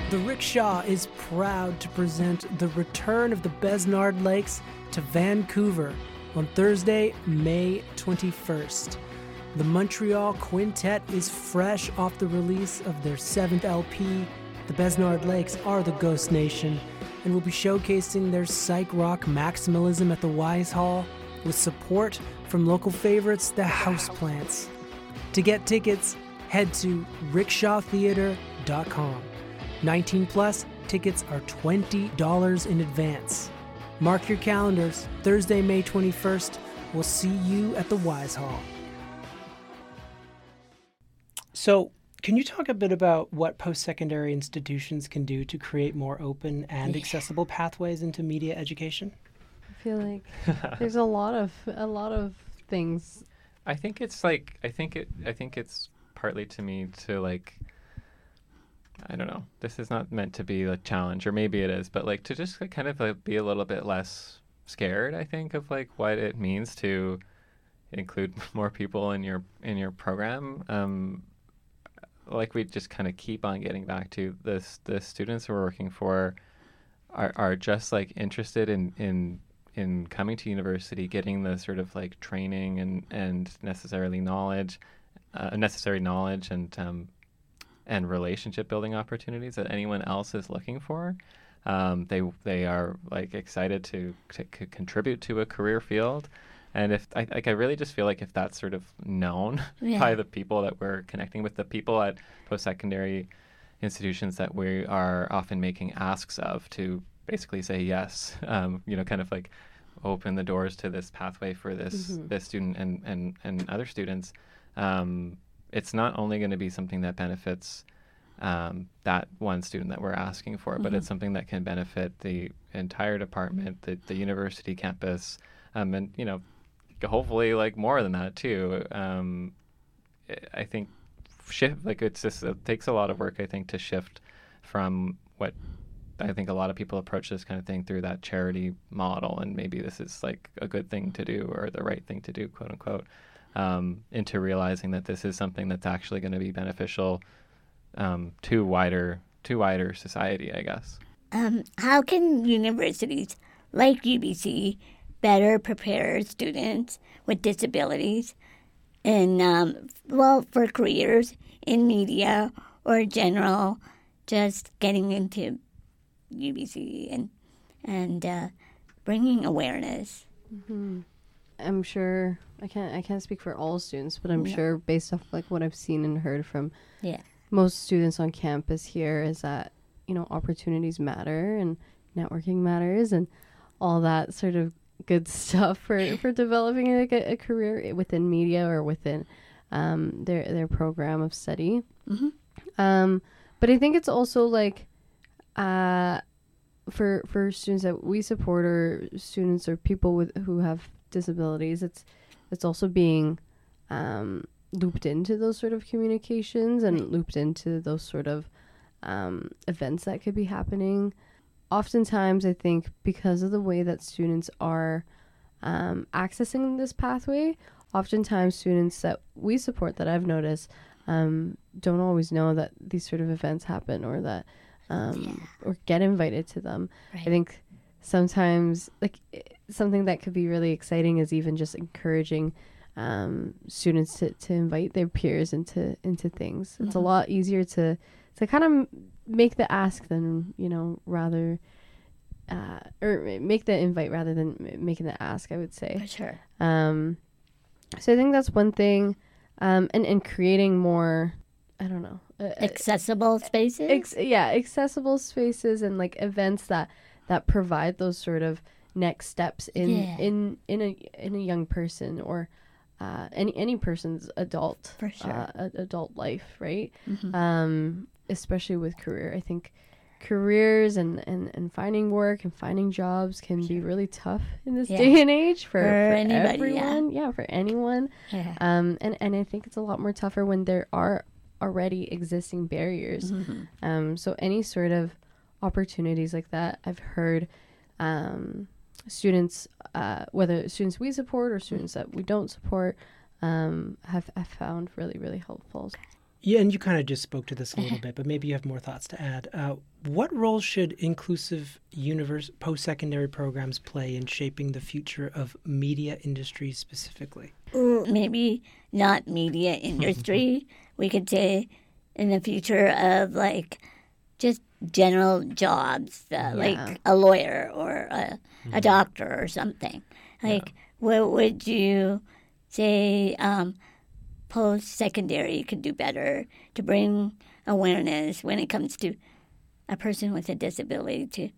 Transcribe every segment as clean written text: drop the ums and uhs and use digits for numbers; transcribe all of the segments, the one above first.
The Rickshaw is proud to present the return of the Besnard Lakes to Vancouver on Thursday, May 21st. The Montreal Quintet is fresh off the release of their 7th LP, The Besnard Lakes Are the Ghost Nation, and will be showcasing their psych rock maximalism at the Wise Hall with support from local favorites, the Houseplants. To get tickets, head to rickshawtheater.com. 19 plus, tickets are $20 in advance. Mark your calendars, Thursday, May 21st. We'll see you at the Wise Hall. So, can you talk a bit about what post-secondary institutions can do to create more open and accessible pathways into media education? I feel like there's a lot of things. I think it's partly to me to like, I don't know, this is not meant to be a challenge, or maybe it is, but like to just like, kind of like be a little bit less scared, I think, of like what it means to include more people in your program. Like we just kind of keep on getting back to this, the students we're working for are just like interested in coming to university, getting the sort of like training and necessary knowledge and relationship building opportunities that anyone else is looking for. They are like excited to contribute to a career field. And if I really just feel like if that's sort of known by the people that we're connecting with, the people at post-secondary institutions that we are often making asks of to basically say yes, kind of like open the doors to this pathway for this student and other students. It's not only going to be something that benefits that one student that we're asking for, but it's something that can benefit the entire department, the university campus, and hopefully like more than that too. I think it takes a lot of work, I think, to shift from what I think a lot of people approach this kind of thing through that charity model, and maybe this is like a good thing to do or the right thing to do, quote unquote, into realizing that this is something that's actually going to be beneficial to wider society, I guess. How can universities like UBC better prepare students with disabilities for careers in media or general, just getting into UBC and bringing awareness? I'm sure I can't speak for all students, but I'm sure based off like what I've seen and heard from most students on campus here is that opportunities matter and networking matters and all that sort of good stuff for developing like a career within media or within their program of study. But I think it's also like for students that we support or students or people who have disabilities, it's also being looped into those sort of communications and looped into those sort of events that could be happening. Oftentimes, I think because of the way that students are accessing this pathway, oftentimes students that we support, that I've noticed, don't always know that these sort of events happen or that or get invited to them. I think sometimes like something that could be really exciting is even just encouraging students to invite their peers into things. It's a lot easier to kind of make the ask than rather or make the invite rather than making the ask, I would say. For sure. So I think that's one thing, and creating more, I don't know, accessible spaces. Accessible spaces and like events that provide those sort of next steps in a young person or any person's adult For sure. Adult life, right? Especially with career. I think careers and finding work and finding jobs can be really tough in this day and age for anybody, everyone. For anyone. And I think it's a lot more tougher when there are already existing barriers. So any sort of opportunities like that, I've heard students, whether students we support or students that we don't support, have found really, really helpful. Yeah, and you kind of just spoke to this a little bit, but maybe you have more thoughts to add. What role should inclusive post-secondary programs play in shaping the future of media industries specifically? Ooh, maybe not media industry. We could say in the future of like just general jobs, like a lawyer or a doctor or something. Like, what would you say post-secondary could do better to bring awareness when it comes to a person with a disability to,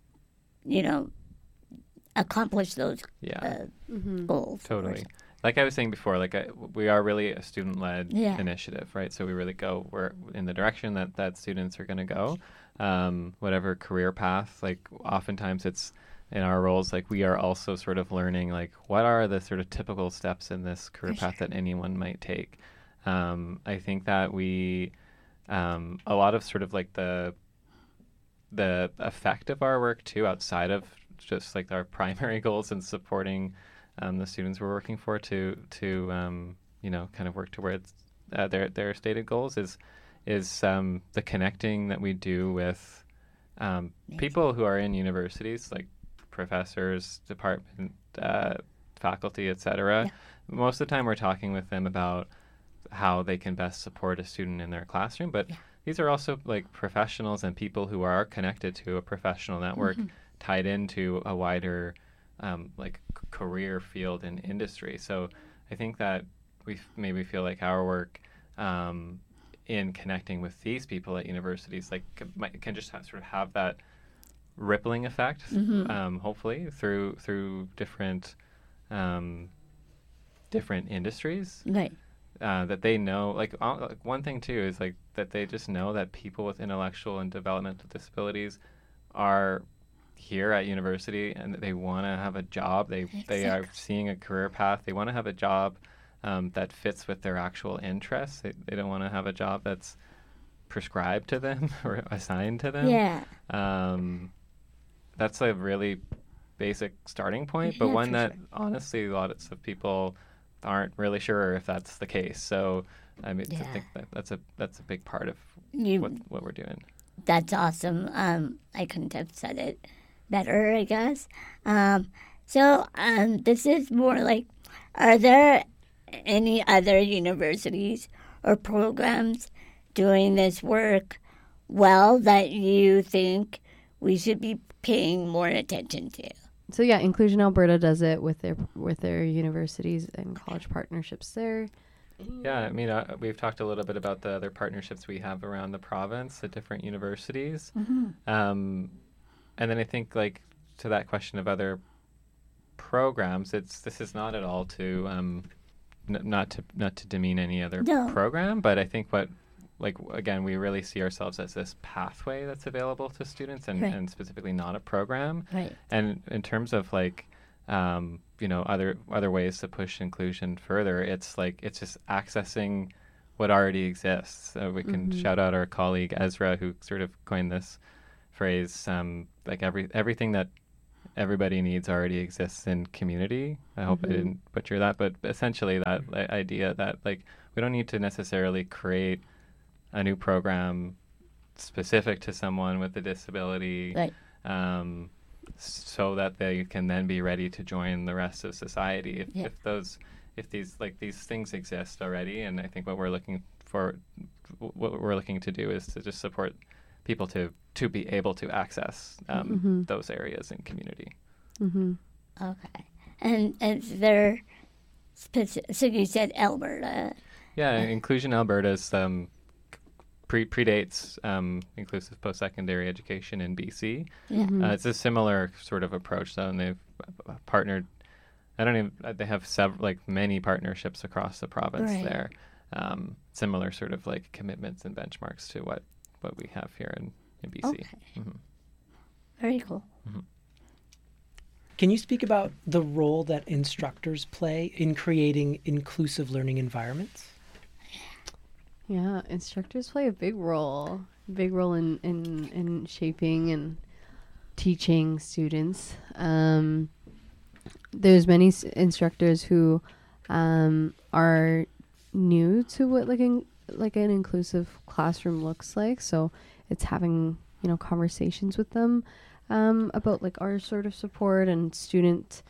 accomplish those goals? Totally. Like I was saying before, we are really a student-led initiative, right? So we're in the direction that students are going to go, whatever career path. Like oftentimes it's in our roles, like we are also sort of learning, like what are the sort of typical steps in this career path that anyone might take. I think that we, a lot of sort of like the effect of our work too, outside of just like our primary goals and supporting the students we're working for to kind of work towards their stated goals is the connecting that we do with people who are in universities, like professors, department, faculty, etc. Yeah. Most of the time we're talking with them about how they can best support a student in their classroom, but these are also like professionals and people who are connected to a professional network tied into a wider career field and industry. So I think that we maybe feel like our work in connecting with these people at universities can just sort of have that rippling effect, hopefully through different industries. Right. That they know, one thing too is like that they just know that people with intellectual and developmental disabilities are here at university and they want to have a job. They are seeing a career path. They want to have a job that fits with their actual interests. They don't want to have a job that's prescribed to them or assigned to them. Yeah. That's a really basic starting point, but one that honestly lots of people aren't really sure if that's the case. So I mean, I think that's a big part of what we're doing. That's awesome. I couldn't have said it better, I guess. This is more like, are there any other universities or programs doing this work well that you think we should be paying more attention to? So yeah, Inclusion Alberta does it with their universities and college partnerships there. Yeah, I mean, we've talked a little bit about the other partnerships we have around the province at different universities. And then I think, like, to that question of other programs, this is not at all to not to demean any other program, but I think again, we really see ourselves as this pathway that's available to students and specifically not a program. Right. And in terms of other ways to push inclusion further, it's just accessing what already exists. So we can shout out our colleague Ezra, who sort of coined this phrase, everything that everybody needs already exists in community. I hope I didn't butcher that, but essentially that idea that we don't need to necessarily create a new program specific to someone with a disability, so that they can then be ready to join the rest of society. If these things exist already, and I think what we're looking to do is to just support people to be able to access those areas in community. Okay, and is there so you said Alberta? Yeah, Inclusion Alberta's predates inclusive post-secondary education in BC. It's a similar sort of approach, though, and they've partnered. They have many partnerships across the province there. Similar sort of commitments and benchmarks to what we have here in BC. Okay. Very cool. Can you speak about the role that instructors play in creating inclusive learning environments? Yeah, instructors play a big role in shaping and teaching students. There's many instructors who are new to what like an inclusive classroom looks like. So it's having, you know, conversations with them about like our sort of support and students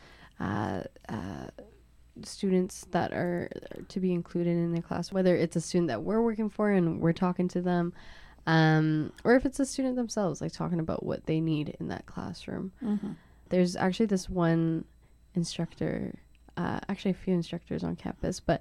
that are to be included in the class, whether it's a student that we're working for and we're talking to them, or if it's a student themselves, like talking about what they need in that classroom. Mm-hmm. There's actually this one instructor, actually a few instructors on campus, but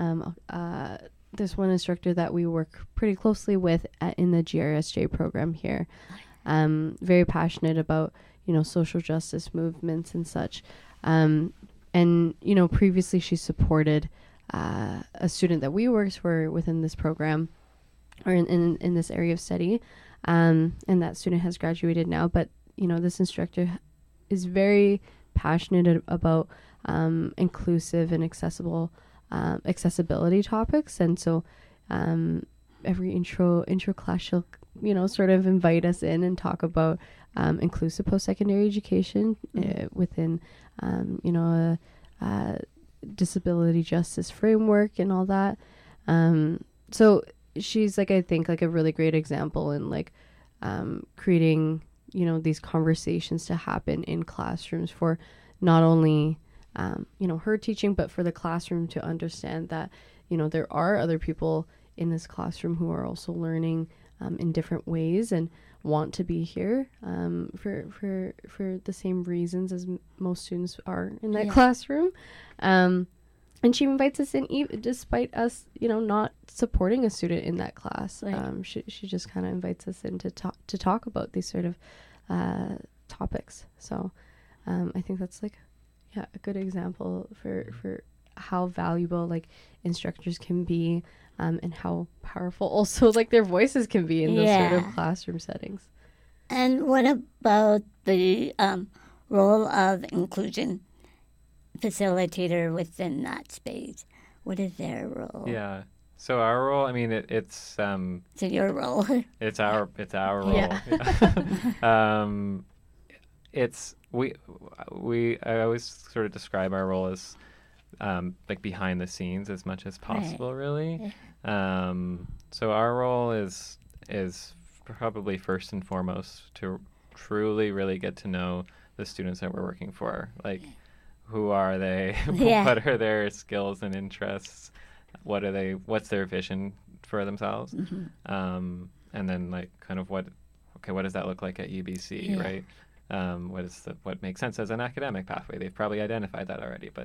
there's one instructor that we work pretty closely with in the GRSJ program here. Very passionate about, you know, social justice movements and such. And, you know, previously she supported a student that we worked for within this program or in this area of study. And that student has graduated now. But, you know, this instructor is very passionate about inclusive and accessibility topics. And so every intro class she'll, you know, sort of invite us in and talk about inclusive post-secondary education within, you know, a disability justice framework and all that. So she's like, I think like a really great example in like creating, you know, these conversations to happen in classrooms for not only, you know, her teaching, but for the classroom to understand that, you know, there are other people in this classroom who are also learning in different ways and want to be here for the same reasons as most students are in that classroom. And she invites us in despite us, you know, not supporting a student in that class. Right. She just kind of invites us in to talk about these sort of topics. So I think that's like, yeah, a good example for how valuable like instructors can be, and how powerful also like their voices can be in those sort of classroom settings. And what about the role of inclusion facilitator within that space? What is their role? Yeah. So our role, I mean, it's So your role. It's our role. Yeah. I always sort of describe our role as like behind the scenes as much as possible, really. So our role is probably first and foremost to truly really get to know the students that we're working for. Like, who are they? What are their skills and interests? What's their vision for themselves? And then like kind of what does that look like at UBC, right? What makes sense as an academic pathway? They've probably identified that already, but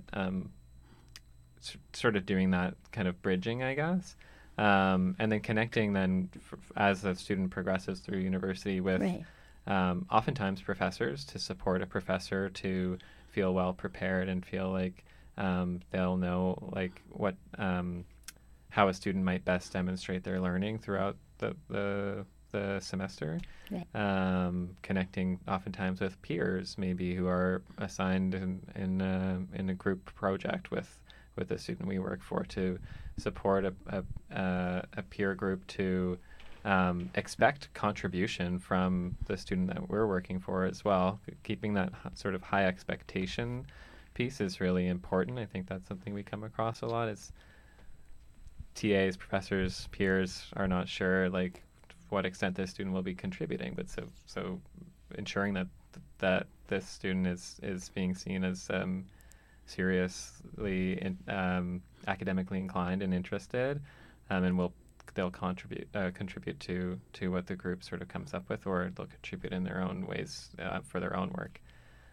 sort of doing that kind of bridging, I guess, and then connecting then as the student progresses through university with oftentimes professors to support a professor to feel well prepared and feel like they'll know like what how a student might best demonstrate their learning throughout the semester. Connecting oftentimes with peers maybe who are assigned in a group project with the student we work for to support a peer group to expect contribution from the student that we're working for as well. Keeping that sort of high expectation piece is really important. I think that's something we come across a lot is TAs, professors, peers are not sure like to what extent this student will be contributing, but so ensuring that this student is being seen as seriously academically inclined and interested, and they'll contribute to what the group sort of comes up with, or they'll contribute in their own ways for their own work.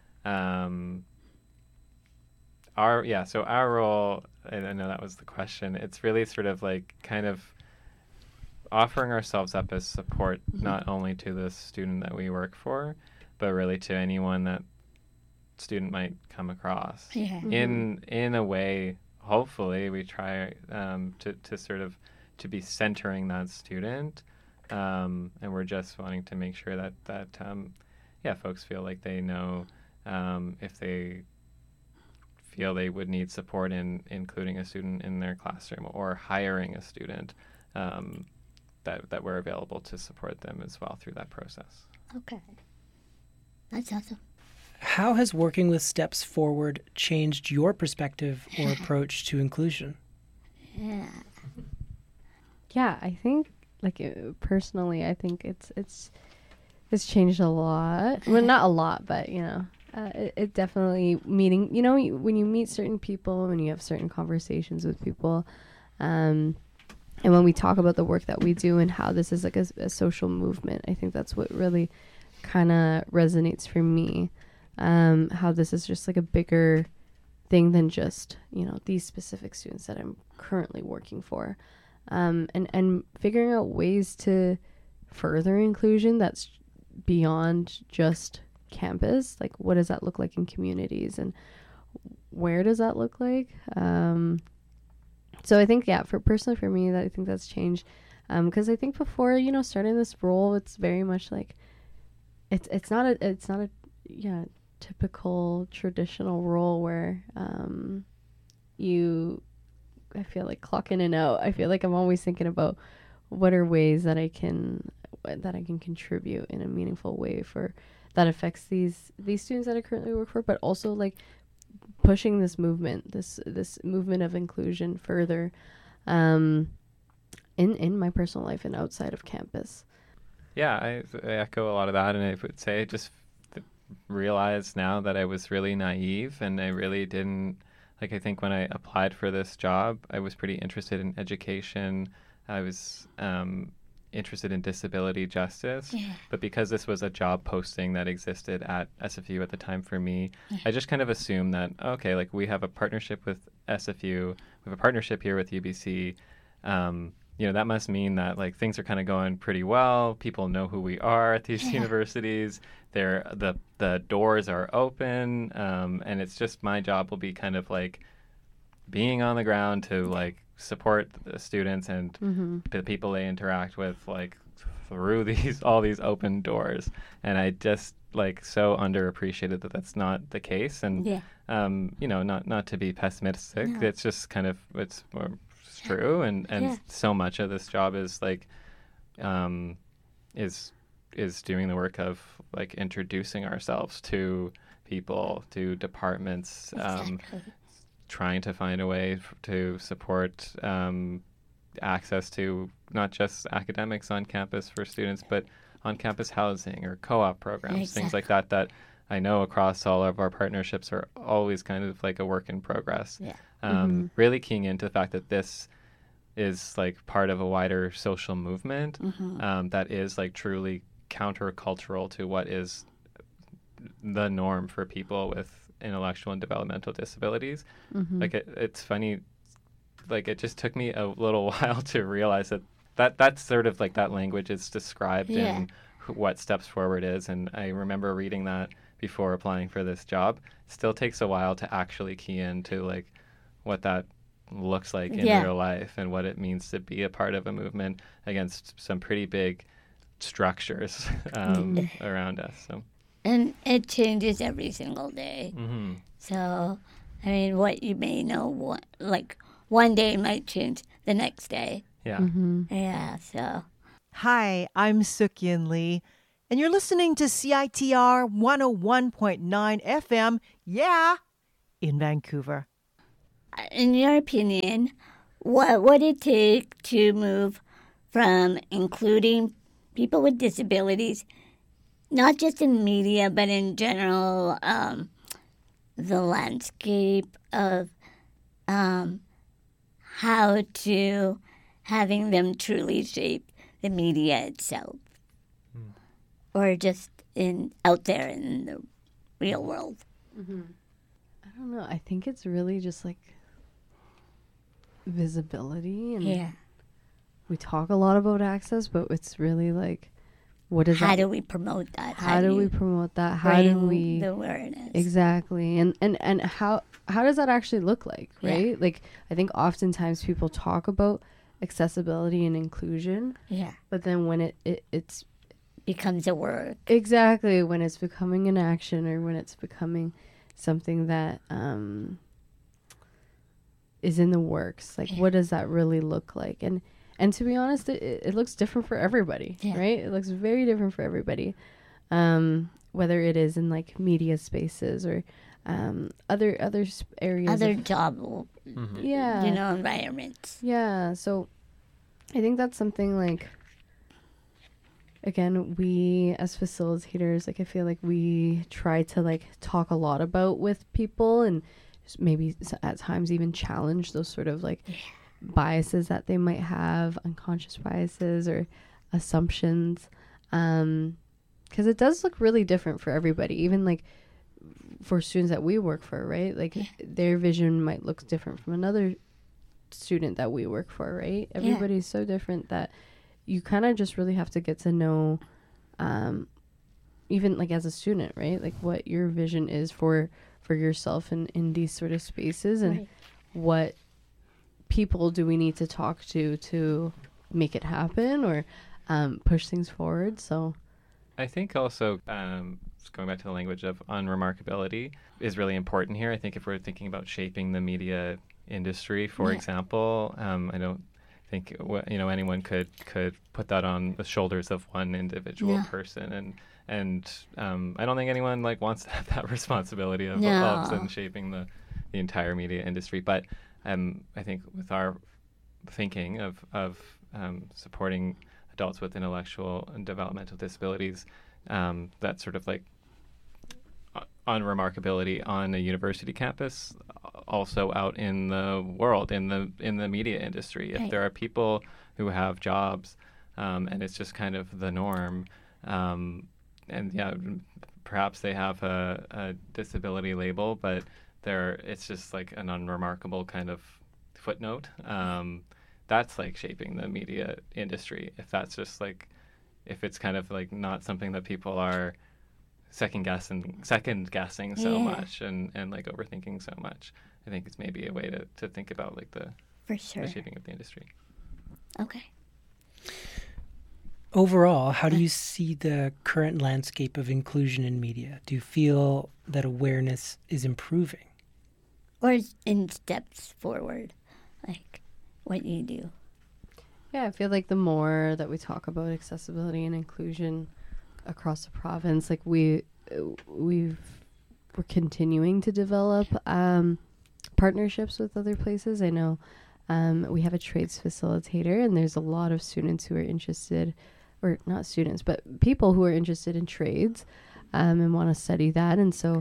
So our role, and I know that was the question, it's really sort of like kind of offering ourselves up as support, not only to the student that we work for, but really to anyone that student might come across. In a way, hopefully we try to sort of to be centering that student, and we're just wanting to make sure that folks feel like they know if they feel they would need support in including a student in their classroom or hiring a student, that we're available to support them as well through that process. Okay. That's awesome. How has working with Steps Forward changed your perspective or approach to inclusion? yeah, I think like personally, I think it's changed a lot. Well, not a lot, but it definitely meeting. When you meet certain people, when you have certain conversations with people, and when we talk about the work that we do and how this is like a social movement, I think that's what really kind of resonates for me. How this is just like a bigger thing than just these specific students that I'm currently working for, and figuring out ways to further inclusion that's beyond just campus. Like, what does that look like in communities, and where does that look like? So I think, for me, that I think that's changed, because I think before starting this role, it's very much like it's not a typical traditional role where I feel like clock in and out. I feel like I'm always thinking about what are ways that I can contribute in a meaningful way that affects these students that I currently work for, but also like pushing this movement of inclusion further in my personal life and outside of campus. Yeah, I echo a lot of that, and I would say I just realized now that I was really naive, and I really didn't, like, I think when I applied for this job, I was pretty interested in education. I was interested in disability justice, but because this was a job posting that existed at SFU at the time for me, I just kind of assumed that, okay, like, we have a partnership with SFU, we have a partnership here with UBC, that must mean that like things are kind of going pretty well. People know who we are at these universities. The doors are open, and it's just my job will be kind of like being on the ground to like support the students and the people they interact with, like through all these open doors. And I just like so underappreciated that that's not the case. And not to be pessimistic, it's just kind of it's true, and so much of this job is like is doing the work of like introducing ourselves to people, to departments, trying to find a way to support access to not just academics on campus for students, but on-campus housing or co-op programs, things like that I know across all of our partnerships are always kind of like a work in progress. Really keying into the fact that this is like part of a wider social movement that is like truly countercultural to what is the norm for people with intellectual and developmental disabilities. Like it's funny, like it just took me a little while to realize that's sort of like that language is described in what Steps Forward is. And I remember reading that before applying for this job. It still takes a while to actually key into like what that looks like in real life and what it means to be a part of a movement against some pretty big structures around us. So. And it changes every single day. So, I mean, what you may know, one day might change the next day. Yeah, so. Hi, I'm Suk-Yin Lee, and you're listening to CITR 101.9 FM, in Vancouver. In your opinion, what would it take to move from including people with disabilities, not just in media, but in general, the landscape of how to having them truly shape the media itself, or just out there in the real world? I don't know. I think it's really just like visibility, and we talk a lot about access, but it's really like, how do we promote that? How do we promote that? How do we the awareness? Exactly. And how does that actually look like, right? Like, I think oftentimes people talk about accessibility and inclusion. But then when it's becomes a word. Exactly. When it's becoming an action, or when it's becoming something that is in the works, like what does that really look like? And to be honest, it looks different for everybody, right? It looks very different for everybody, whether it is in like media spaces or other areas, other job, environments. Yeah. So I think that's something like, again, we as facilitators, like I feel like we try to like talk a lot about with people and maybe at times even challenge those sort of like biases that they might have, unconscious biases or assumptions. Because it does look really different for everybody, even like for students that we work for, right? Like their vision might look different from another student that we work for, right? Everybody's so different that you kind of just really have to get to know, even like as a student, right? Like what your vision is for yourself in these sort of spaces, and what people do we need to talk to make it happen or push things forward. So I think also just going back to the language of unremarkability is really important here. I think if we're thinking about shaping the media industry, for example, I don't think anyone could put that on the shoulders of one individual person, and I don't think anyone like wants to have that responsibility of all of a sudden shaping the entire media industry. But I think with our thinking of supporting adults with intellectual and developmental disabilities, that sort of like unremarkability on a university campus, also out in the world, in the media industry. If there are people who have jobs, and it's just kind of the norm, and perhaps they have a disability label, but it's just like an unremarkable kind of footnote. That's like shaping the media industry. If that's just like, if it's kind of like not something that people are second guessing so much and like overthinking so much, I think it's maybe a way to think about like the shaping of the industry. Okay. Overall, how do you see the current landscape of inclusion in media? Do you feel that awareness is improving? Or in steps forward, like what you do? yeah, I feel like the more that we talk about accessibility and inclusion across the province, like we're continuing to develop partnerships with other places. I know we have a trades facilitator, and there's a lot of students who are interested, or not students, but people who are interested in trades and want to study that. And so,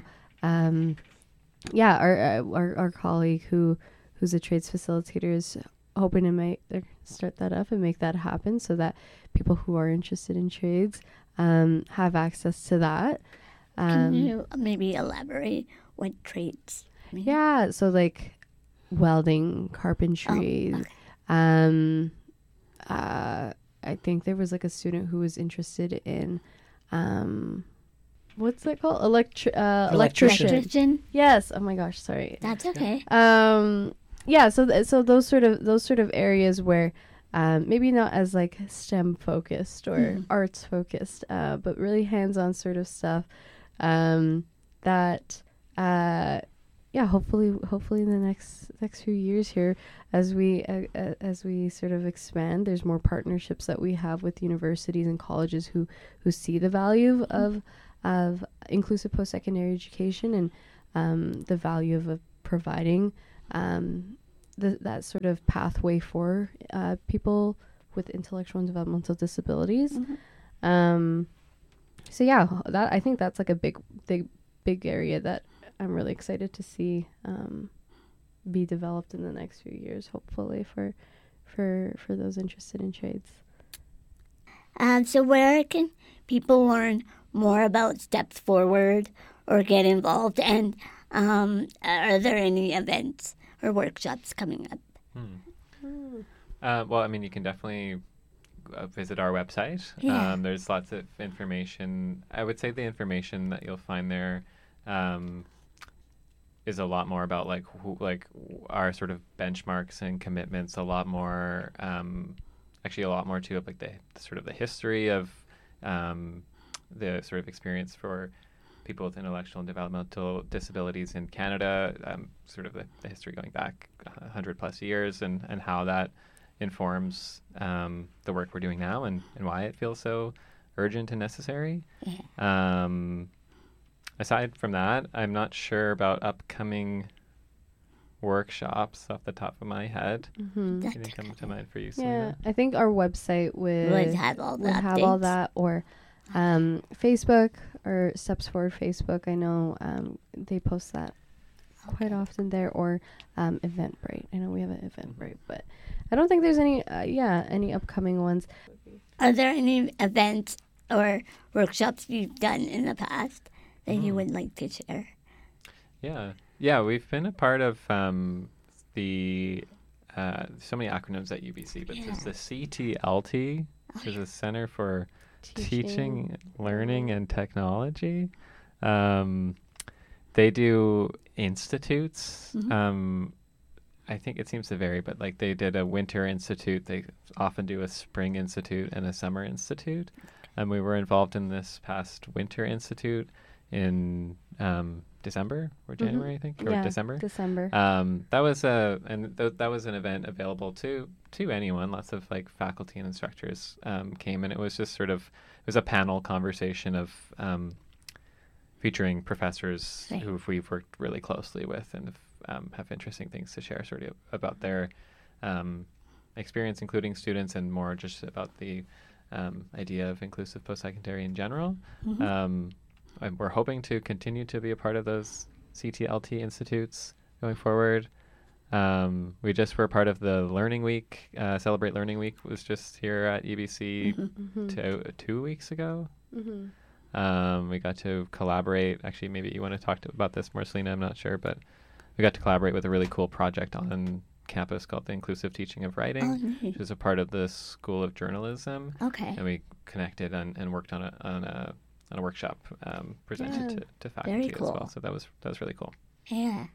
our colleague who's a trades facilitator is hoping to start that up and make that happen, so that people who are interested in trades have access to that. Can you maybe elaborate what trades mean? Yeah, so like welding, carpentry. I think there was like a student who was interested in what's that called? Electrician. Yes. Oh my gosh, sorry. That's okay. Yeah, so those sort of areas where maybe not as like STEM focused or arts focused, but really hands-on sort of stuff that hopefully in the next few years here, as we sort of expand, there's more partnerships that we have with universities and colleges who see the value of inclusive post-secondary education and the value of providing that sort of pathway for people with intellectual and developmental disabilities. So yeah, that I think that's like a big area that I'm really excited to see be developed in the next few years, hopefully for those interested in trades. So where can people learn more about Steps Forward or get involved? And are there any events or workshops coming up? Well, I mean, you can definitely visit our website. There's lots of information. I would say the information that you'll find there is a lot more about like our sort of benchmarks and commitments. A lot more too of like the sort of the history of the sort of experience for people with intellectual and developmental disabilities in Canada, sort of the history going back 100 plus years, and how that informs the work we're doing now and why it feels so urgent and necessary. Aside from that, I'm not sure about upcoming workshops off the top of my head. Mm-hmm. Anything come to mind for you, Yeah, Selena? I think our website Would have all the all updates. that, or Facebook or Steps Forward Facebook. I know they post that quite often there, or Eventbrite. I know we have an Eventbrite, but I don't think there's any any upcoming ones. Are there any events or workshops you've done in the past that you would like to share? Yeah, we've been a part of the so many acronyms at UBC, but there's the CTLT, which is a Center for Teaching, Learning, and Technology. They do institutes. I think it seems to vary, but like they did a winter institute. They often do a spring institute and a summer institute. And we were involved in this past winter institute in December or January, I think, or December. That was that was an event available to anyone. Lots of like faculty and instructors came, and it was just sort of it was a panel conversation of featuring professors who we've worked really closely with and have interesting things to share sort of about their experience, including students, and more just about the idea of inclusive post-secondary in general. And we're hoping to continue to be a part of those CTLT institutes going forward. We just were part of the Learning Week. Celebrate Learning Week was just here at UBC 2 weeks ago. We got to collaborate. Actually, maybe you want to talk about this more, Selena. I'm not sure, but we got to collaborate with a really cool project on campus called the Inclusive Teaching of Writing, which is a part of the School of Journalism. Okay. And we connected and worked on a workshop presented to faculty as well. So that was really cool. Yeah.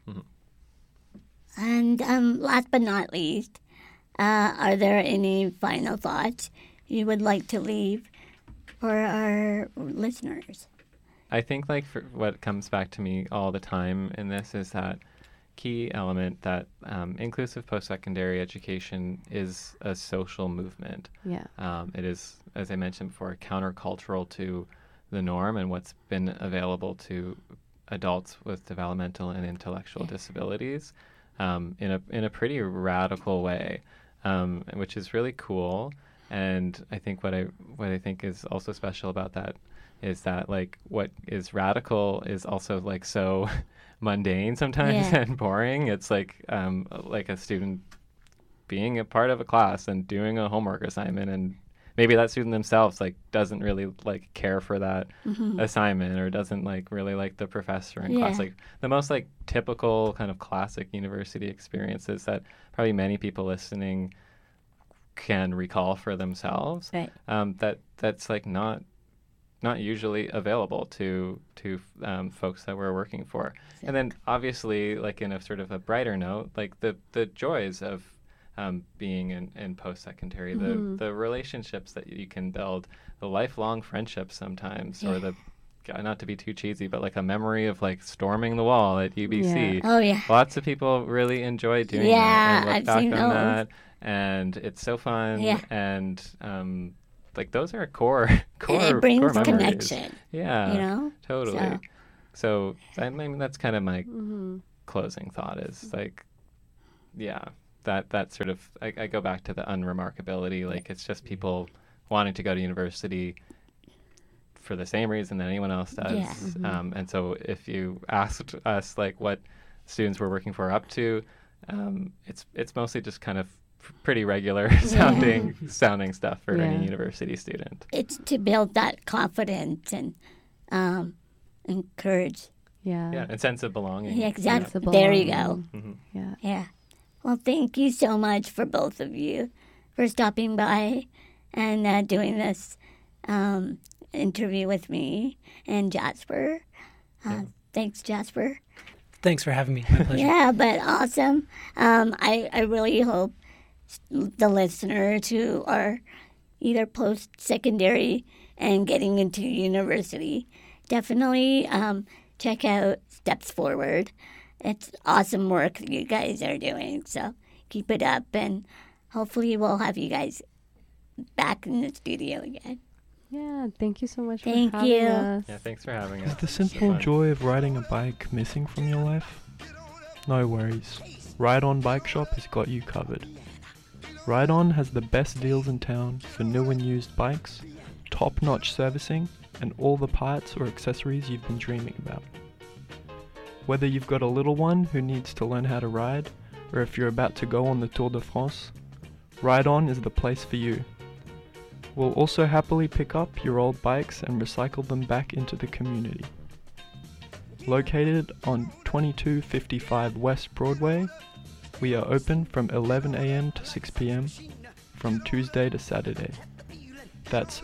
And last but not least, are there any final thoughts you would like to leave for our listeners? I think like for what comes back to me all the time in this is that key element that inclusive post-secondary education is a social movement. Yeah. It is, as I mentioned before, countercultural to the norm and what's been available to adults with developmental and intellectual disabilities in a pretty radical way, which is really cool. And I think what I think is also special about that is that like what is radical is also like so mundane sometimes and boring. It's like a student being a part of a class and doing a homework assignment, and maybe that student themselves like doesn't really like care for that assignment or doesn't like really like the professor in class. Like the most like typical kind of classic university experiences that probably many people listening can recall for themselves. Right. That's like not usually available to folks that we're working for. And then obviously, like in a sort of a brighter note, like the joys of being in post-secondary, the relationships that you can build, the lifelong friendships sometimes, or the, not to be too cheesy, but like a memory of like storming the wall at UBC. Oh yeah. Lots of people really enjoy doing that and look back on that, and it's so fun. Yeah. And like those are core And it brings core memories. connection. Yeah. You know? Totally. So I mean that's kind of my closing thought is like, that sort of I go back to the unremarkability. Like it's just people wanting to go to university for the same reason that anyone else does. Yeah. And so if you asked us like what students we're working for are up to, it's mostly just kind of pretty regular sounding stuff for any university student. It's to build that confidence and encourage. Yeah, and sense of belonging. Yeah, exactly. Sense of There you go. belonging. Yeah. Yeah. Well, thank you so much for both of you for stopping by and doing this interview with me and Jasper. Thanks, Jasper. Thanks for having me. My pleasure. Yeah, but awesome. I really hope the listeners who are either post-secondary and getting into university definitely check out Steps Forward. It's awesome work that you guys are doing, so keep it up, and hopefully we'll have you guys back in the studio again. Yeah, thank you so much Thank for having you. us. Yeah, thanks for having us. Is the simple joy of riding a bike missing from your life? No worries. Ride On Bike Shop has got you covered. Ride On has the best deals in town for new and used bikes, top-notch servicing, and all the parts or accessories you've been dreaming about. Whether you've got a little one who needs to learn how to ride, or if you're about to go on the Tour de France, Ride On is the place for you. We'll also happily pick up your old bikes and recycle them back into the community. Located on 2255 West Broadway, we are open from 11 a.m. to 6 p.m. from Tuesday to Saturday. That's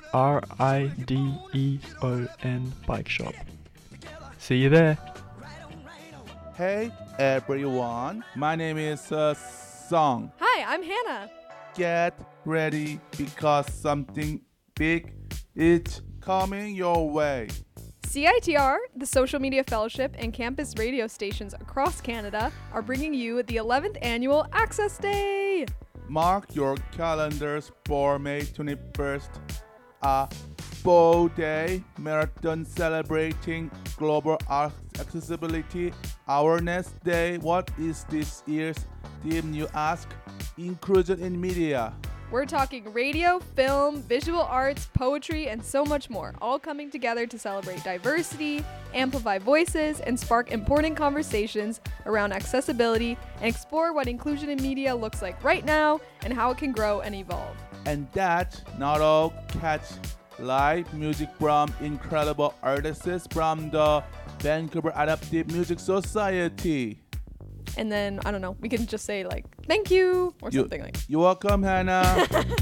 RIDEON Bike Shop. See you there. Hey everyone, my name is Song. Hi, I'm Hannah. Get ready because something big is coming your way. CITR, the Social Media Fellowship, and campus radio stations across Canada are bringing you the 11th annual Access Day. Mark your calendars for May 21st, a full day marathon celebrating global accessibility awareness day. What is this year's theme, you ask? Inclusion in media. We're talking radio, film, visual arts, poetry, and so much more, all coming together to celebrate diversity, amplify voices, and spark important conversations around accessibility and explore what inclusion in media looks like right now and how it can grow and evolve. And that not all, catch live music from incredible artists from the Vancouver Adaptive Music Society. And then, I don't know, we can just say like, thank you, or something like that. You're welcome, Hannah.